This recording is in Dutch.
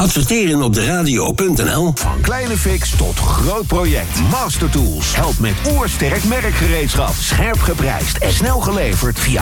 Adverteren op de radio.nl. Van kleine fix tot groot project. Master Tools helpt met oersterk merkgereedschap. Scherp geprijsd en snel geleverd via